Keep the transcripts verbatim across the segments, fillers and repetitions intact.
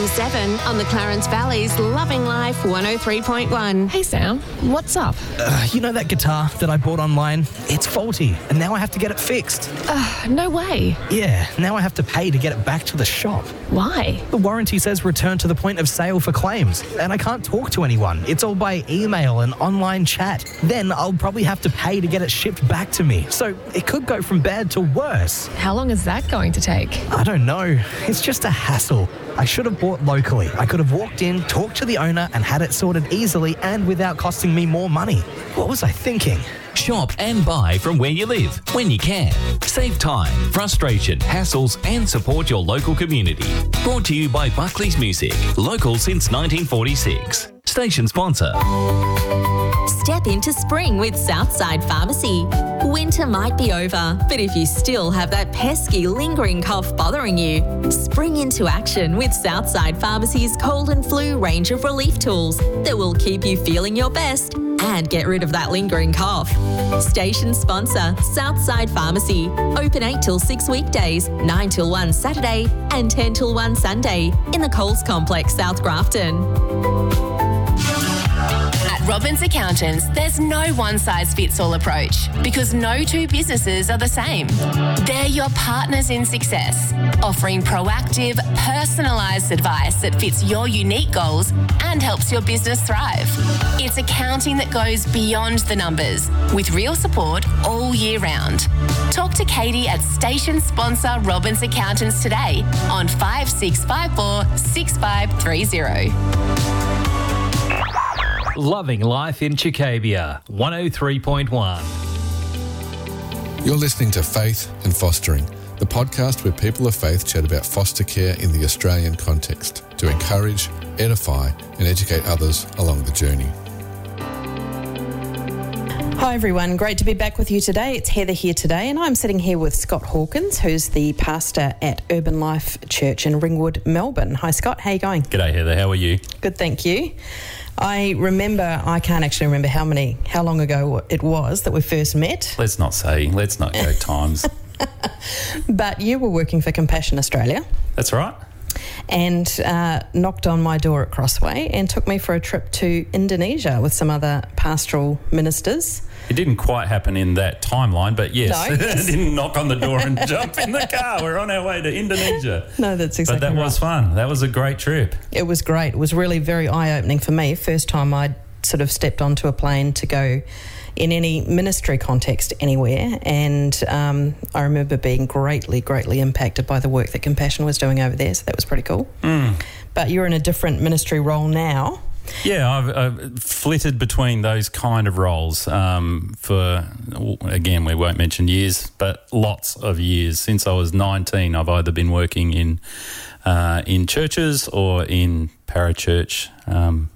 seven on the Clarence Valley's Loving Life one oh three point one. Hey Sam, what's up? Uh, you know that guitar that I bought online? It's faulty, and now I have to get it fixed. Uh, no way. Yeah, now I have to pay to get it back to the shop. Why? The warranty says return to the point of sale for claims, and I can't talk to anyone. It's all by email and online chat. Then I'll probably have to pay to get it shipped back to me. So it could go from bad to worse. How long is that going to take? I don't know. It's just a hassle. I should have bought locally. I could have walked in, talked to the owner, and had it sorted easily and without costing me more money. What was I thinking? Shop and buy from where you live, when you can. Save time, frustration, hassles, and support your local community. Brought to you by Buckley's Music, local since nineteen forty-six. Station sponsor. Step into spring with Southside Pharmacy. Winter might be over, but if you still have that pesky lingering cough bothering you, spring into action with Southside Pharmacy's cold and flu range of relief tools that will keep you feeling your best and get rid of that lingering cough. Station sponsor, Southside Pharmacy. Open eight till six weekdays, nine till one Saturday and ten till one Sunday in the Coles Complex, South Grafton. Robbins Accountants, there's no one-size-fits-all approach because no two businesses are the same. They're your partners in success, offering proactive, personalised advice that fits your unique goals and helps your business thrive. It's accounting that goes beyond the numbers with real support all year round. Talk to Katie at station sponsor Robbins Accountants today on five six five four, six five three zero. Loving Life in Chicabia, one oh three point one. You're listening to Faith and Fostering, the podcast where people of faith chat about foster care in the Australian context to encourage, edify and educate others along the journey. Hi everyone, great to be back with you today. It's Heather here today and I'm sitting here with Scott Hawkins, who's the pastor at Urban Life Church in Ringwood, Melbourne. Hi Scott, how are you going? G'day Heather, how are you? Good, thank you. I remember, I can't actually remember how many, how long ago it was that we first met. Let's not say, let's not go times. But you were working for Compassion Australia. That's right. And uh, knocked on my door at Crossway and took me for a trip to Indonesia with some other pastoral ministers. It didn't quite happen in that timeline, but yes, no, yes. didn't knock on the door and jump in the car. We're on our way to Indonesia. No, that's exactly right. But that right. was fun. That was a great trip. It was great. It was really very eye-opening for me. First time I'd sort of stepped onto a plane to go in any ministry context anywhere, and um, I remember being greatly, greatly impacted by the work that Compassion was doing over there, so that was pretty cool. Mm. But you're in a different ministry role now. Yeah, I've, I've flitted between those kind of roles um, for, again, we won't mention years, but lots of years. Since I was nineteen, I've either been working in uh, in churches or in parachurch, um,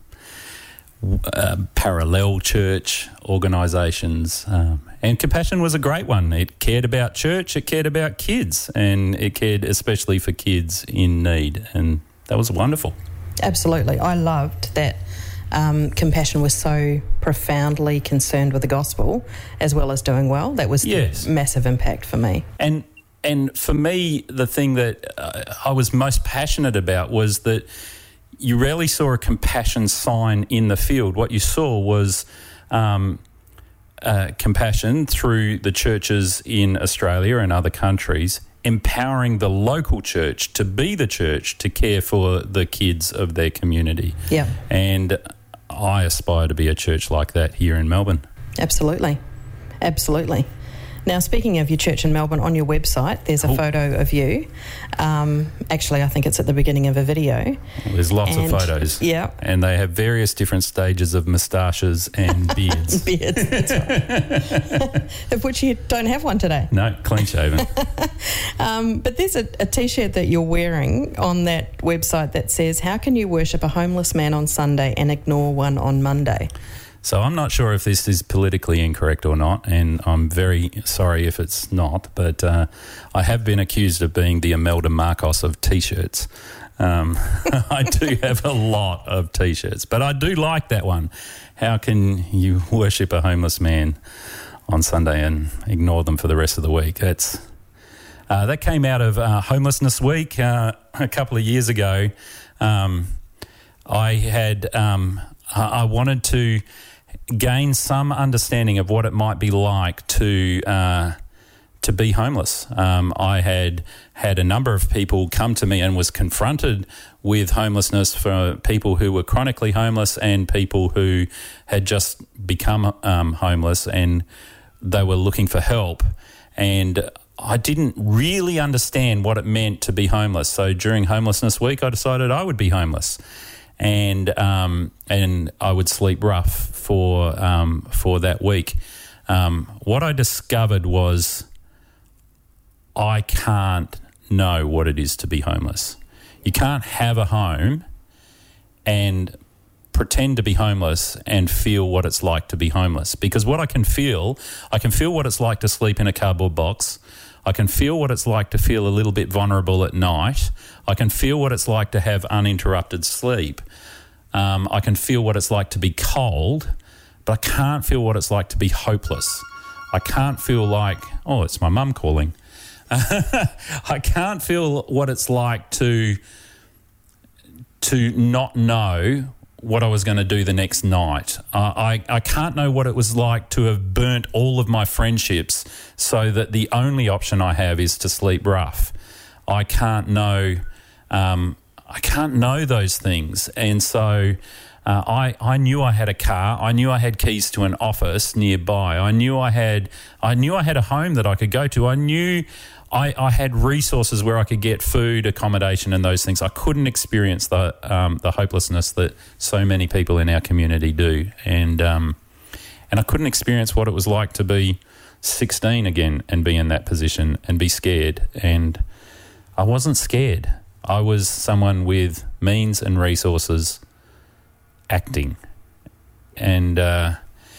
uh, parallel church organisations. Um, and Compassion was a great one. It cared about church, it cared about kids, and it cared especially for kids in need, and that was wonderful. Absolutely. I loved that um, Compassion was so profoundly concerned with the gospel as well as doing well. That was yes. the massive impact for me. And and for me, the thing that uh, I was most passionate about was that you rarely saw a Compassion sign in the field. What you saw was um, uh, Compassion through the churches in Australia and other countries empowering the local church to be the church to care for the kids of their community. Yeah. And I aspire to be a church like that here in Melbourne. Absolutely. Absolutely. Now, speaking of your church in Melbourne, on your website, there's a oh. photo of you. Um, actually, I think it's at the beginning of a video. Well, there's lots and, of photos. Yeah. And they have various different stages of moustaches and beards. Beards, that's right. Of which you don't have one today. No, clean shaven. um, but there's a, a T-shirt that you're wearing on that website that says, "How can you worship a homeless man on Sunday and ignore one on Monday?" So I'm not sure if this is politically incorrect or not, and I'm very sorry if it's not, but uh, I have been accused of being the Imelda Marcos of T-shirts. Um, I do have a lot of T-shirts, but I do like that one. How can you worship a homeless man on Sunday and ignore them for the rest of the week? That's uh, that came out of uh, Homelessness Week uh, a couple of years ago. Um, I had um, I wanted to gain some understanding of what it might be like to uh, to be homeless. Um, I had had a number of people come to me and was confronted with homelessness for people who were chronically homeless and people who had just become um, homeless, and they were looking for help. And I didn't really understand what it meant to be homeless. So during Homelessness Week, I decided I would be homeless. And um, and I would sleep rough for um, for that week. Um, what I discovered was I can't know what it is to be homeless. You can't have a home and pretend to be homeless and feel what it's like to be homeless. Because what I can feel, I can feel what it's like to sleep in a cardboard box. I can feel what it's like to feel a little bit vulnerable at night. I can feel what it's like to have uninterrupted sleep. Um, I can feel what it's like to be cold, but I can't feel what it's like to be hopeless. I can't feel like, oh, it's my mum calling. I can't feel what it's like to to not know what I was going to do the next night. Uh, I, I can't know what it was like to have burnt all of my friendships so that the only option I have is to sleep rough. I can't know um, I can't know those things. And so uh, I, I knew I had a car. I knew I had keys to an office nearby. I knew I had I knew I had a home that I could go to. I knew I, I had resources where I could get food, accommodation and those things. I couldn't experience the um, the hopelessness that so many people in our community do. And um, and I couldn't experience what it was like to be sixteen again and be in that position and be scared. And I wasn't scared. I was someone with means and resources acting. And uh,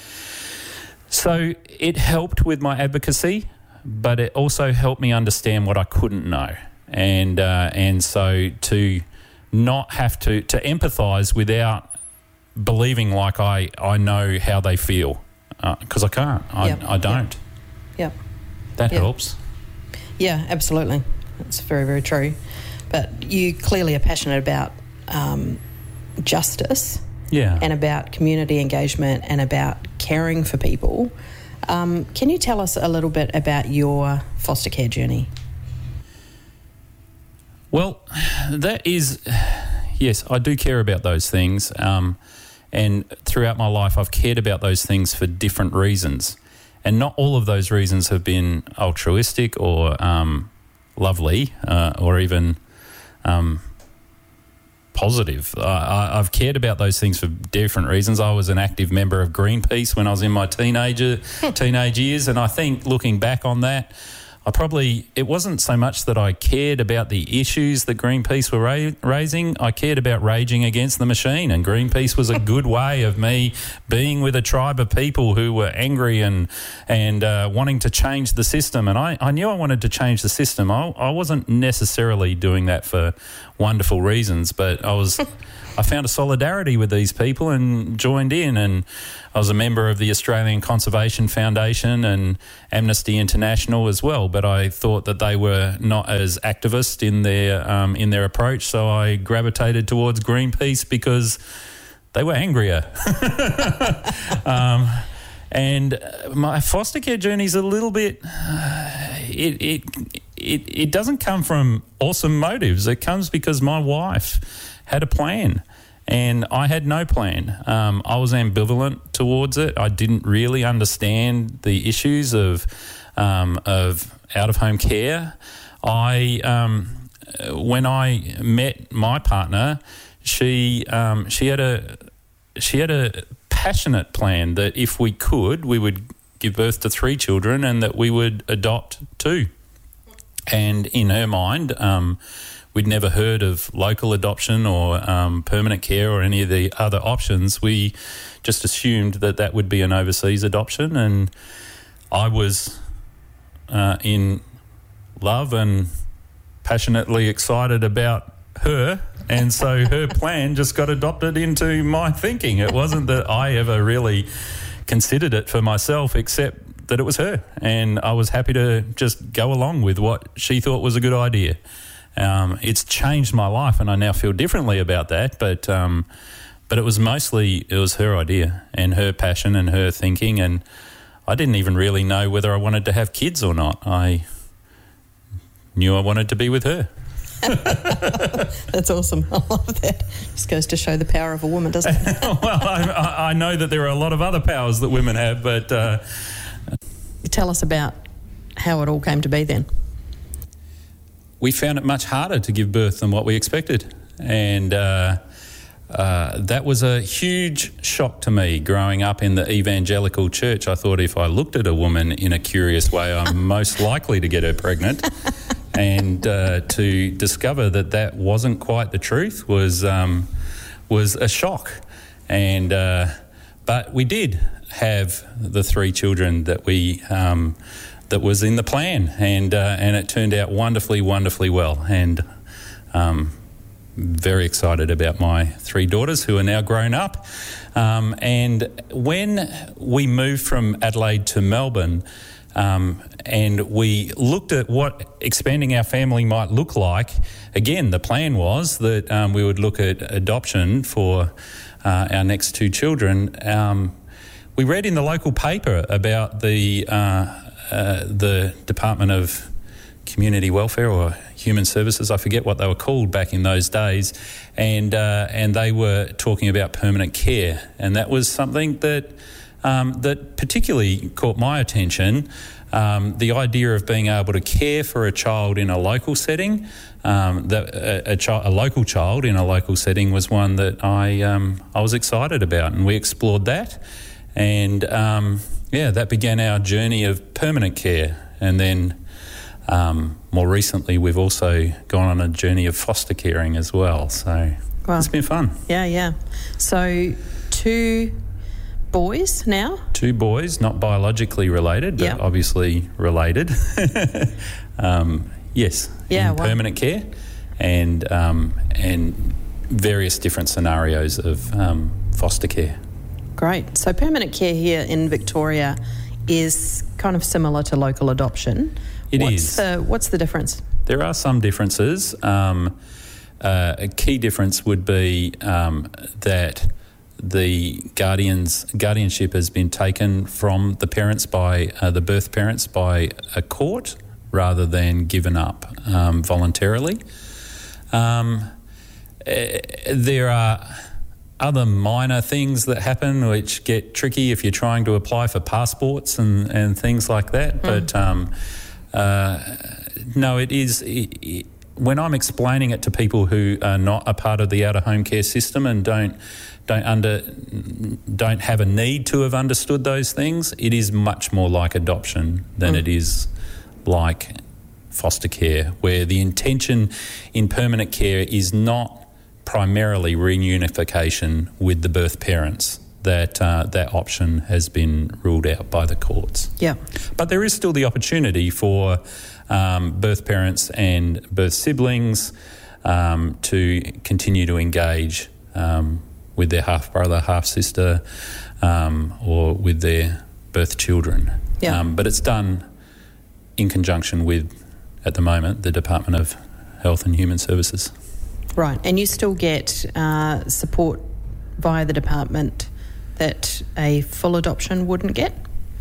so it helped with my advocacy, but it also helped me understand what I couldn't know. And uh, and so to not have to, to empathise without believing like I, I know how they feel, because uh, I can't. I, yep. I don't. Yeah. Yep. That yep. helps. Yeah, absolutely. That's very, very true. But you clearly are passionate about um, justice yeah. and about community engagement and about caring for people. Um, can you tell us a little bit about your foster care journey? Well, that is, yes, I do care about those things. Um, and throughout my life, I've cared about those things for different reasons. And not all of those reasons have been altruistic or um, lovely uh, or even um, positive. I, I've cared about those things for different reasons. I was an active member of Greenpeace when I was in my teenager teenage years, and I think looking back on that, I probably, it wasn't so much that I cared about the issues that Greenpeace were ra- raising. I cared about raging against the machine, and Greenpeace was a good way of me being with a tribe of people who were angry and and uh, wanting to change the system. And I, I knew I wanted to change the system. I, I wasn't necessarily doing that for wonderful reasons, but I was... I found a solidarity with these people and joined in, and I was a member of the Australian Conservation Foundation and Amnesty International as well, but I thought that they were not as activist in their um, in their approach, so I gravitated towards Greenpeace because they were angrier. um, and my foster care journey is a little bit... Uh, it, it it it doesn't come from awesome motives. It comes because my wife had a plan and I had no plan. Um, I was ambivalent towards it. I didn't really understand the issues of um, of out-of-home care. I um, when I met my partner, she um, she had a she had a passionate plan that if we could, we would give birth to three children and that we would adopt two. And in her mind, um, we'd never heard of local adoption or um, permanent care or any of the other options. We just assumed that that would be an overseas adoption, and I was uh, in love and passionately excited about her, and so her plan just got adopted into my thinking. It wasn't that I ever really considered it for myself, except that it was her, and I was happy to just go along with what she thought was a good idea. Um, it's changed my life, and I now feel differently about that. But um, but it was mostly it was her idea and her passion and her thinking, and I didn't even really know whether I wanted to have kids or not. I knew I wanted to be with her. That's awesome. I love that. Just goes to show the power of a woman, doesn't it? Well, I, I know that there are a lot of other powers that women have, but... Uh, Tell us about how it all came to be then. We found it much harder to give birth than what we expected. And uh, uh, that was a huge shock to me growing up in the evangelical church. I thought if I looked at a woman in a curious way, I'm most likely to get her pregnant. And uh, to discover that that wasn't quite the truth was um, was a shock. And uh, but we did have the three children that we um, that was in the plan, and uh, and it turned out wonderfully, wonderfully well. And um, very excited about my three daughters who are now grown up. Um, and when we moved from Adelaide to Melbourne. Um, and we looked at what expanding our family might look like. Again, the plan was that um, we would look at adoption for uh, our next two children. Um, we read in the local paper about the uh, uh, the Department of Community Welfare or Human Services, I forget what they were called back in those days, and uh, and they were talking about permanent care, and that was something that. Um, that particularly caught my attention, um, the idea of being able to care for a child in a local setting, um, that a, a, chi- a local child in a local setting was one that I um, I was excited about, and we explored that, and um, yeah, that began our journey of permanent care, and then um, more recently we've also gone on a journey of foster caring as well. So wow. It's been fun. Yeah, yeah. So two. Boys now? Two boys, not biologically related, but yep. obviously related. um, yes, yeah, in well. permanent care, and um, and various different scenarios of um, foster care. Great. So permanent care here in Victoria is kind of similar to local adoption. It what's is. The, what's the difference? There are some differences. Um, uh, a key difference would be um, that. The guardians guardianship has been taken from the parents by uh, the birth parents by a court rather than given up um, voluntarily. Um, uh, there are other minor things that happen which get tricky if you're trying to apply for passports and, and things like that. Mm. But um, uh, no, it is. It, it, when I'm explaining it to people who are not a part of the out of home care system and don't. Don't under, don't have a need to have understood those things, it is much more like adoption than mm. it is like foster care, where the intention in permanent care is not primarily reunification with the birth parents. That uh, that option has been ruled out by the courts. Yeah, but there is still the opportunity for um, birth parents and birth siblings um, to continue to engage. Um, with their half-brother, half-sister, um, or with their birth children. Yeah. Um, but it's done in conjunction with, at the moment, the Department of Health and Human Services. Right, and you still get uh, support via the department that a full adoption wouldn't get?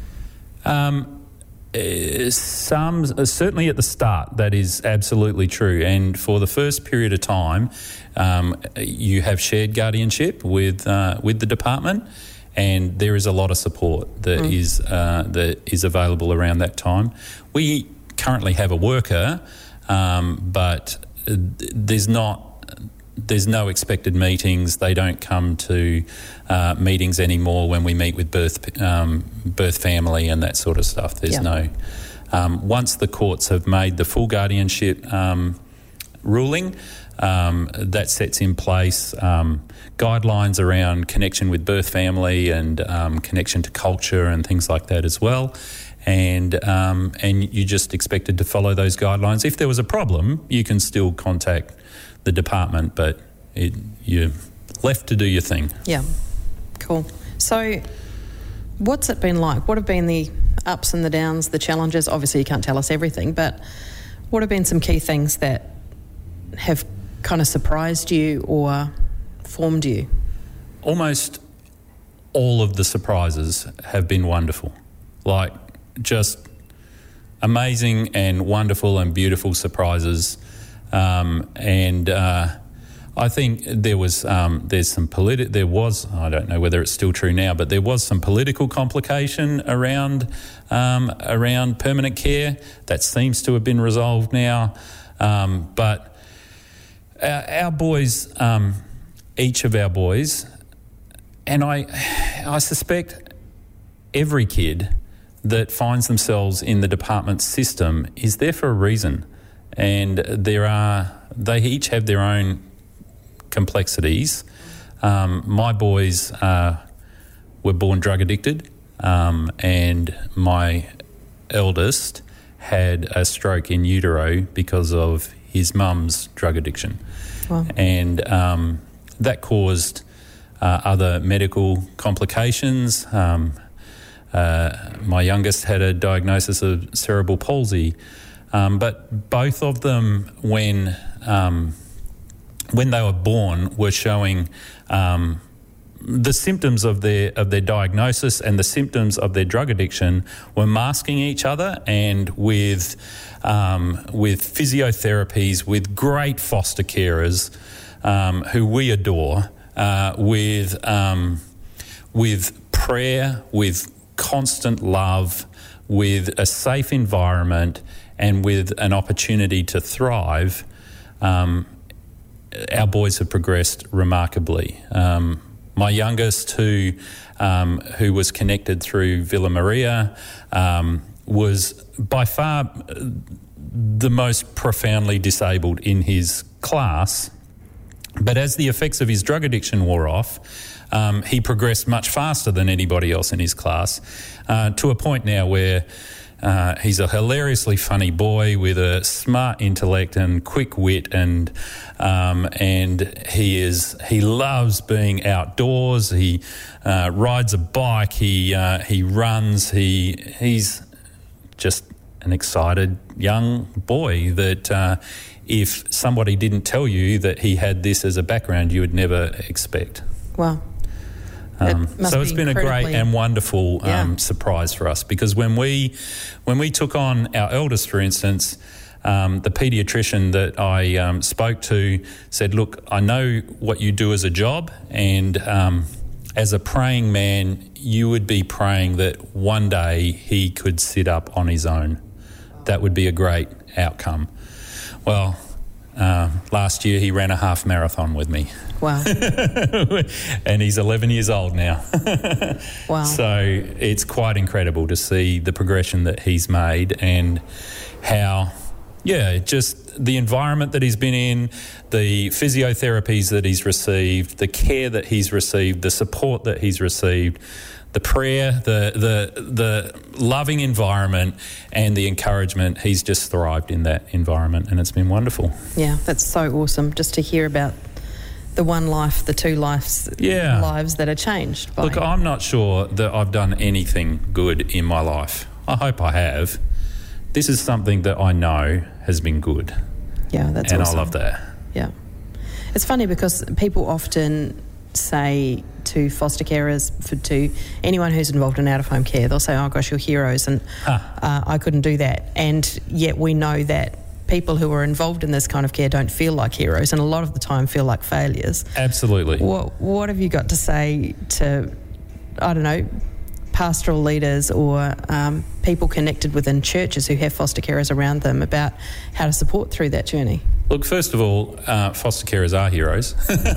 Um, Uh, some uh, certainly at the start, that is absolutely true. And for the first period of time, um, you have shared guardianship with uh, with the department, and there is a lot of support that mm. is uh, that is available around that time. We currently have a worker, um, but there's not. There's no expected meetings. They don't come to uh, meetings anymore when we meet with birth um, birth family and that sort of stuff. There's yeah. no... Um, once the courts have made the full guardianship um, ruling, um, that sets in place um, guidelines around connection with birth family and um, connection to culture and things like that as well. And um, and you just expected to follow those guidelines. If there was a problem, you can still contact the department, but it, you're left to do your thing. Yeah, cool. So what's it been like? What have been the ups and the downs, the challenges? Obviously you can't tell us everything, but what have been some key things that have kind of surprised you or formed you? Almost all of the surprises have been wonderful. Like, just amazing and wonderful and beautiful surprises. Um, and uh, I think there was um, there's some politi- there was I don't know whether it's still true now, but there was some political complication around um, around permanent care that seems to have been resolved now. Um, but our, our boys, um, each of our boys, and I, I suspect every kid that finds themselves in the department system is there for a reason, and there are they each have their own complexities. Um, my boys uh, were born drug addicted, um, and my eldest had a stroke in utero because of his mum's drug addiction. Wow. And um, that caused uh, other medical complications. Um, uh, my youngest had a diagnosis of cerebral palsy, um, but both of them, when um, when they were born, were showing um, the symptoms of their of their diagnosis and the symptoms of their drug addiction were masking each other, and with um, with physiotherapies, with great foster carers um, who we adore, uh, with um, with prayer, with constant love, with a safe environment, and with an opportunity to thrive. Um, our boys have progressed remarkably. Um, my youngest, who um, who was connected through Villa Maria, um, was by far the most profoundly disabled in his class. But as the effects of his drug addiction wore off, um, he progressed much faster than anybody else in his class, uh, to a point now where Uh, he's a hilariously funny boy with a smart intellect and quick wit, and um, and he is he loves being outdoors. He uh, rides a bike. He uh, he runs. He he's just an excited young boy that uh, if somebody didn't tell you that he had this as a background, you would never expect. Wow. Um, It so it's be been a great and wonderful um, Yeah. surprise for us, because when we when we took on our eldest, for instance, um, the paediatrician that I um, spoke to said, look, I know what you do as a job, and um, as a praying man, you would be praying that one day he could sit up on his own. That would be a great outcome. Well, uh, last year he ran a half marathon with me. Wow. And he's eleven years old now. Wow. So it's quite incredible to see the progression that he's made, and how, yeah, just the environment that he's been in, the physiotherapies that he's received, the care that he's received, the support that he's received, the prayer, the the the loving environment, and the encouragement. He's just thrived in that environment, and it's been wonderful. Yeah, that's so awesome just to hear about the one life, the two lives, Yeah. lives that are changed by. Look, I'm not sure that I've done anything good in my life. I hope I have. This is something that I know has been good. Yeah, that's and awesome. I love that. Yeah. It's funny because people often say to foster carers, for to anyone who's involved in out-of-home care, they'll say, oh gosh, you're heroes, and Huh. uh, I couldn't do that. And yet we know that people who are involved in this kind of care don't feel like heroes, and a lot of the time feel like failures. Absolutely. What, what have you got to say to, I don't know, pastoral leaders or um, people connected within churches who have foster carers around them about how to support through that journey? Look, first of all, uh, foster carers are heroes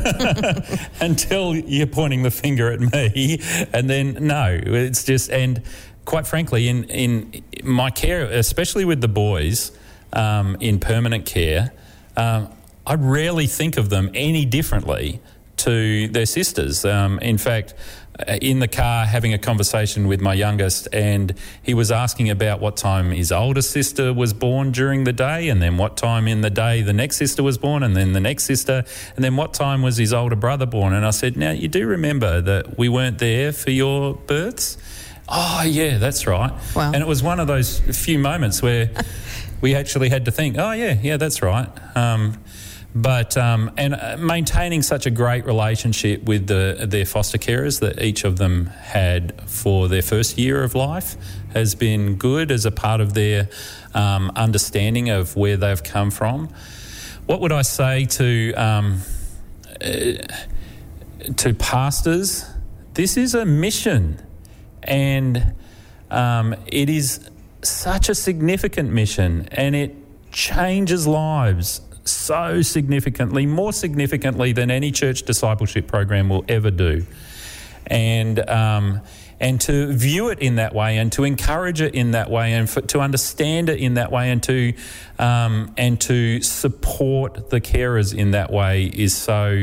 until you're pointing the finger at me, and then no, it's just, and quite frankly, in, in my care, especially with the boys um, in permanent care, um, I rarely think of them any differently to their sisters. Um, in fact, in the car having a conversation with my youngest, and he was asking about what time his older sister was born during the day, and then what time in the day the next sister was born, and then the next sister, and then what time was his older brother born. And I said, now you do remember that we weren't there for your births? Oh yeah, that's right. Wow. And it was one of those few moments where we actually had to think, oh yeah, yeah, that's right. Um, But um, and uh, maintaining such a great relationship with the, their foster carers that each of them had for their first year of life has been good as a part of their um, understanding of where they've come from. What would I say to um, uh, to pastors? This is a mission, and um, it is such a significant mission, and it changes lives so significantly, more significantly than any church discipleship program will ever do. And um, and to view it in that way, and to encourage it in that way, and for, to understand it in that way, and to um, and to support the carers in that way is so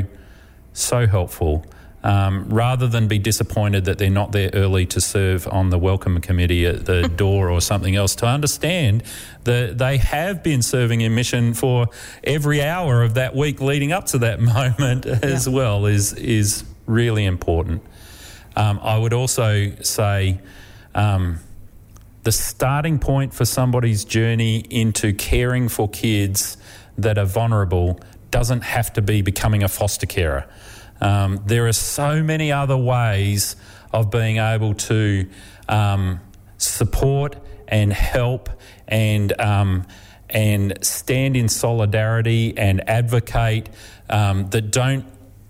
so helpful. Um, rather than be disappointed that they're not there early to serve on the welcome committee at the door or something else, to understand that they have been serving in mission for every hour of that week leading up to that moment as yeah. well is is really important. Um, I would also say um, the starting point for somebody's journey into caring for kids that are vulnerable doesn't have to be becoming a foster carer. Um, there are so many other ways of being able to um, support and help and um, and stand in solidarity and advocate um, that don't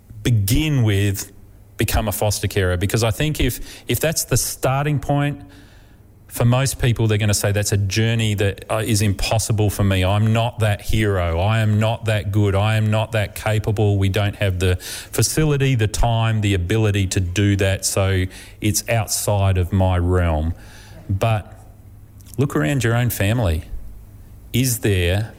begin with become a foster carer. Because I think if if that's the starting point, for most people, they're going to say that's a journey that is impossible for me. I'm not that hero. I am not that good. I am not that capable. We don't have the facility, the time, the ability to do that, so it's outside of my realm. But look around your own family. Is there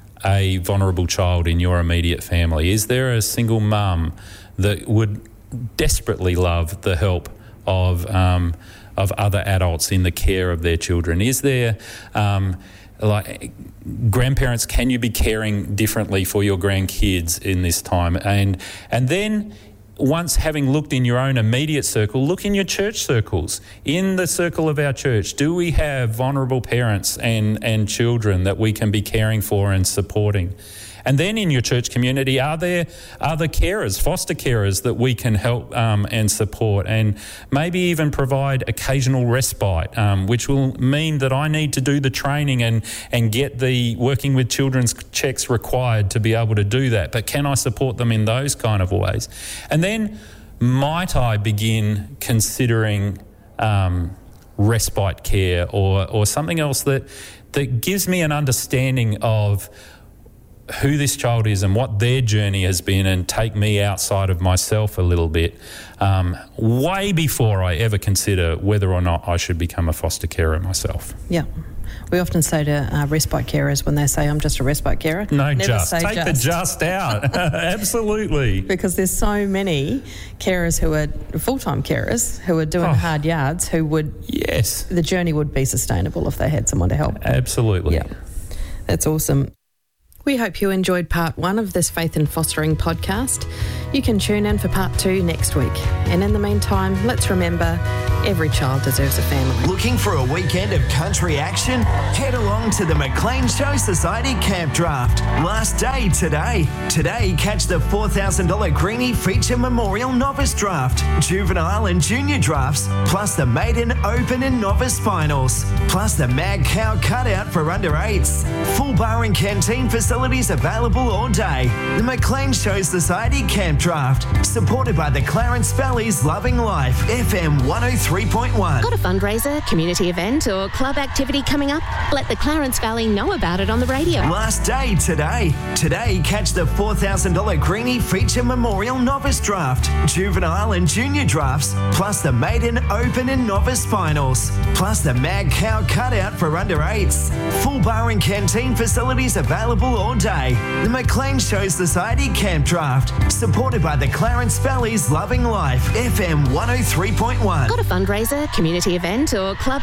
a vulnerable child in your immediate family? Is there a single mum that would desperately love the help of um, of other adults in the care of their children? Is there, um, like, grandparents, can you be caring differently for your grandkids in this time? And and then once having looked in your own immediate circle, look in your church circles. In the circle of our church, do we have vulnerable parents and, and children that we can be caring for and supporting? And then in your church community, are there other carers, foster carers that we can help um, and support, and maybe even provide occasional respite, um, which will mean that I need to do the training and, and get the working with children's checks required to be able to do that. But can I support them in those kind of ways? And then might I begin considering um, respite care or, or something else that, that gives me an understanding of who this child is and what their journey has been, and take me outside of myself a little bit, um, way before I ever consider whether or not I should become a foster carer myself. Yeah. We often say to uh, respite carers when they say, I'm just a respite carer. No, never just. say Take just. the just out. Absolutely. Because there's so many carers who are full-time carers who are doing oh. hard yards who would... Yes. The journey would be sustainable if they had someone to help. Absolutely. Yeah. That's awesome. We hope you enjoyed part one of this Faith in Fostering podcast. You can tune in for part two next week. And in the meantime, let's remember, every child deserves a family. Looking for a weekend of country action? Head along to the McLean Show Society Camp Draft. Last day today. Today, catch the four thousand dollars Greenie Feature Memorial Novice Draft, Juvenile and Junior Drafts, plus the Maiden Open and Novice Finals, plus the Mad Cow Cutout for under eights. Full bar and canteen facilities available all day. The McLean Show Society Camp Draft, supported by the Clarence Valley's Loving Life, F M one oh three point one. Got a fundraiser, community event or club activity coming up? Let the Clarence Valley know about it on the radio. Last day today. Today, catch the four thousand dollars Greenie Feature Memorial Novice Draft, Juvenile and Junior Drafts, plus the Maiden Open and Novice Finals, plus the Mad Cow Cutout for under eights. Full bar and canteen facilities available all day. The McLean Show Society Camp Draft, supported by the Clarence Valley's Loving Life, F M one oh three point one. Got a fundraiser, community event or club